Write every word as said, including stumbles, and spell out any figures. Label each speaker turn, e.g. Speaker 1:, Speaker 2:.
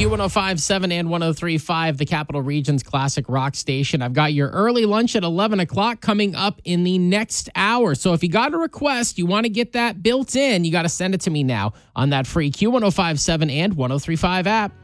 Speaker 1: Q one oh five point seven and one oh three point five, the Capital Region's classic rock station. I've got your early lunch at eleven o'clock coming up in the next hour. So if you got a request, you want to get that built in, you got to send it to me now on that free Q one oh five point seven and one oh three point five app.